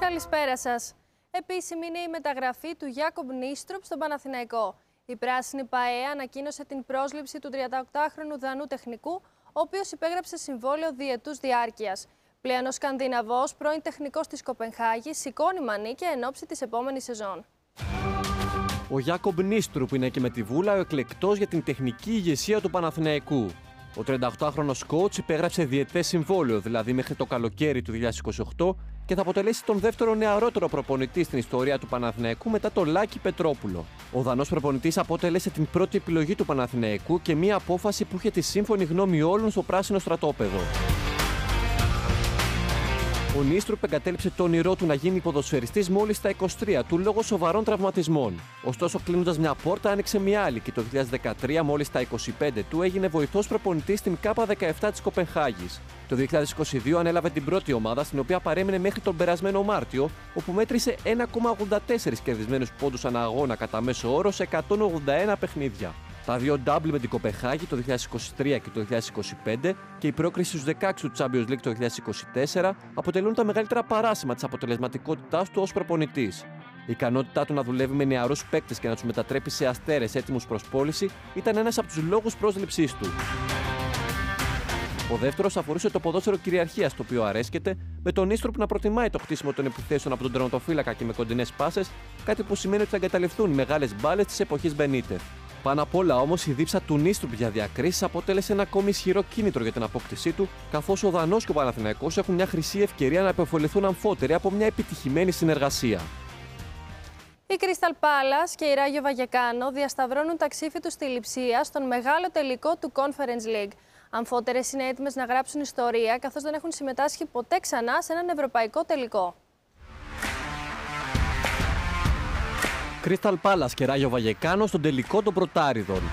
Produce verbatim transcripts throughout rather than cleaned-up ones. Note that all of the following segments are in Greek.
Καλησπέρα σας. Επίσημη είναι η μεταγραφή του Γιάκομπ Νίστρουπ στον Παναθηναϊκό. Η πράσινη ΠΑΕ ανακοίνωσε την πρόσληψη του τριανταοκτάχρονου Δανού τεχνικού, ο οποίος υπέγραψε συμβόλαιο διετούς διάρκειας. Πλέον ο Σκανδιναβός, πρώην τεχνικός της Κοπενχάγης, σηκώνει μανίκια εν ώψη της επόμενης σεζόν. Ο Γιάκομπ Νίστρουπ είναι και με τη βούλα ο εκλεκτός για την τεχνική ηγεσία του Παναθηναϊκού. Ο τριανταοκτάχρονος coach υπέγραψε διετές συμβόλαιο, δηλαδή μέχρι το καλοκαίρι του δύο χιλιάδες είκοσι οκτώ, και θα αποτελέσει τον δεύτερο νεαρότερο προπονητή στην ιστορία του Παναθηναϊκού μετά το Λάκη Πετρόπουλο. Ο Δανός προπονητής αποτέλεσε την πρώτη επιλογή του Παναθηναϊκού και μια απόφαση που είχε τη σύμφωνη γνώμη όλων στο πράσινο στρατόπεδο. Ο Νίστρουπ εγκατέλειψε το όνειρό του να γίνει ποδοσφαιριστής μόλις στα είκοσι τρία του λόγω σοβαρών τραυματισμών. Ωστόσο, κλείνοντας μια πόρτα, άνοιξε μια άλλη και το δύο χιλιάδες δεκατρία, μόλις στα είκοσι πέντε του, έγινε βοηθός προπονητής στην Κάπα δεκαεπτά της Κοπενχάγης. Το δύο χιλιάδες είκοσι δύο ανέλαβε την πρώτη ομάδα, στην οποία παρέμεινε μέχρι τον περασμένο Μάρτιο, όπου μέτρησε ένα κόμμα ογδόντα τέσσερα κερδισμένους πόντους ανά αγώνα κατά μέσο όρο σε εκατόν ογδόντα ένα παιχνίδια. Τα δύο ντάμπλ με την Κοπενχάγη το δύο χιλιάδες είκοσι τρία και το δύο χιλιάδες είκοσι πέντε και η πρόκριση στους δεκαέξι του Champions League το δύο χιλιάδες είκοσι τέσσερα αποτελούν τα μεγαλύτερα παράσημα της αποτελεσματικότητάς του ως προπονητής. Η ικανότητά του να δουλεύει με νεαρούς παίκτες και να τους μετατρέπει σε αστέρες έτοιμους προς πώληση ήταν ένας από τους λόγους πρόσληψής του. Ο δεύτερος αφορούσε το ποδόσφαιρο κυριαρχίας, το οποίο αρέσκεται, με τον Νίστρουπ να προτιμάει το χτίσιμο των επιθέσεων από τον τερματοφύλακα και με κοντινές πάσες, κάτι που σημαίνει ότι θα εγκαταλειφθούν οι μεγάλες μπάλες της εποχής Μπενίτεθ. Πάνω απ' όλα όμως, η δίψα του Νίστρουπ για διακρίσεις αποτέλεσε ένα ακόμη ισχυρό κίνητρο για την απόκτησή του, καθώς ο Δανός και ο Παναθηναϊκός έχουν μια χρυσή ευκαιρία να επωφεληθούν αμφότεροι από μια επιτυχημένη συνεργασία. Η Crystal Palace και η Rayo Vallecano διασταυρώνουν τα ξύφη τους στη Λειψία στον μεγάλο τελικό του Conference League. Αμφότερες είναι έτοιμες να γράψουν ιστορία, καθώς δεν έχουν συμμετάσχει ποτέ ξανά σε έναν ευρωπαϊκό τελικό. Crystal Palace και Rayo Vallecano στον τελικό των πρωτάριδων.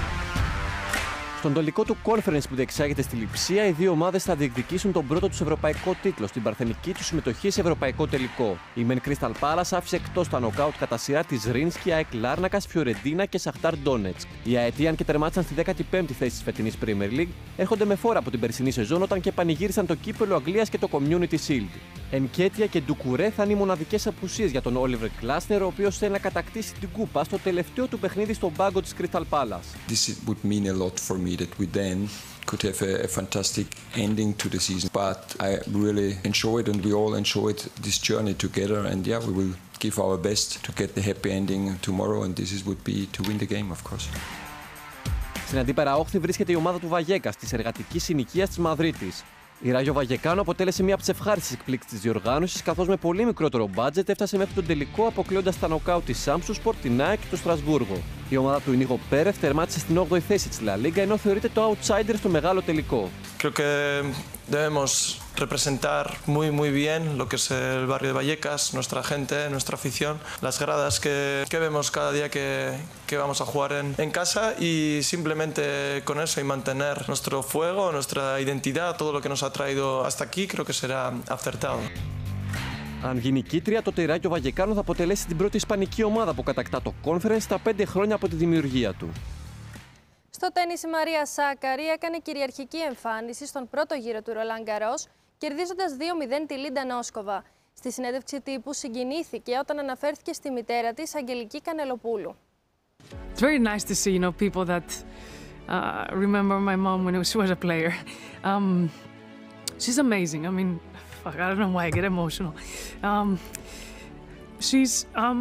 Στον τελικό του Conference που διεξάγεται στη Λειψία, οι δύο ομάδες θα διεκδικήσουν τον πρώτο τους ευρωπαϊκό τίτλο στην παρθενική του συμμετοχή σε ευρωπαϊκό τελικό. Η μεν Crystal Palace άφησε εκτός τα νοκάουτ κατά σειρά της Ρίνσκι, ΑΕΚ Λάρνακας, Φιωρεντίνα και Σαχτάρ Ντόνετσκ. Οι Αετοί, αν και τερμάτισαν στη δέκατη πέμπτη θέση της φετινής Premier League, έρχονται με φόρα από την περσινή σεζόν όταν και πανηγύρισαν το κύπελλο Αγγλίας και το Community Shield. Ενκέτια και Ντουκουρέ θα είναι οι μοναδικές απουσίες για τον Όλιβερ Κλάσνερ, ο οποίος θέλει να κατακτήσει την κούπα στο τελευταίο του παιχνίδι στον πάγκο της Crystal Palace. This would mean a lot for me that we then could have a, a fantastic ending to the season. But I really enjoyed and we all enjoyed this journey together, and yeah, we will give our best to get the happy ending tomorrow, and this is, would be to win the game, of course. Στην αντίπερα όχθη βρίσκεται η ομάδα του Βαγέκας της εργατικής συνοικίας της Μαδρίτης. Η Rayo Vallecano αποτέλεσε μία από τις ευχάριστες εκπλήξεις της διοργάνωσης, καθώς με πολύ μικρότερο μπάτζετ έφτασε μέχρι τον τελικό, αποκλείοντας τα νοκάουτ της Samsunspor, την ΑΕΚ και το Στρασβούργο. Η ομάδα του Ινίγο Πέρεθ τερμάτισε στην όγδοη θέση της La Liga, ενώ θεωρείται το outsider στο μεγάλο τελικό. Creo que debemos representar muy muy bien lo que es el barrio de Vallecas, nuestra gente, nuestra afición, las gradas que, que vemos cada día que, que vamos a jugar en, en casa, y simplemente con eso y mantener nuestro fuego, nuestra identidad, todo lo que nos ha traído hasta aquí, creo que será acertado. Αν γίνει νικήτρια, τότε η Rayo Vallecano θα αποτελέσει την πρώτη ισπανική ομάδα που κατακτά το Conference στα πέντε χρόνια από τη δημιουργία του. Στο τένις, η Μαρία Σάκαρη έκανε κυριαρχική εμφάνιση στον πρώτο γύρο του Ρολάν Γκαρός, κερδίζοντας δύο μηδέν τη Λίντα Νόσκοβα. Στη συνέντευξη τύπου συγκινήθηκε όταν αναφέρθηκε στη μητέρα της, Αγγελική Κανελοπούλου. It's very nice to see, you know, people that uh, remember my mom when she was a player. Um, she's amazing. I mean, fuck, I don't know why I get emotional. Um, she's, um,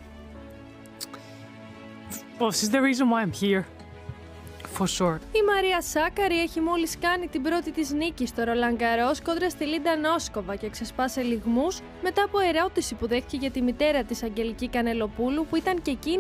well, she's the reason why I'm here. For sure. Η Μαρία Σάκαρη έχει μόλις κάνει την πρώτη της νίκη στο Ρολάν Γκαρός κόντρα στη Λίντα Νόσκοβα και ξεσπάσε λυγμούς μετά από ερώτηση που δέχτηκε για τη μητέρα της, Αγγελική Κανελοπούλου, που ήταν και εκείνη